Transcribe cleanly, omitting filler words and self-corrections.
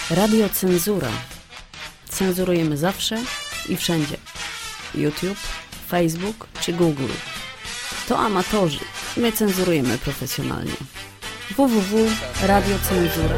Radiocenzura. Cenzurujemy zawsze i wszędzie. YouTube, Facebook czy Google. To amatorzy. My cenzurujemy profesjonalnie. www.radiocenzura.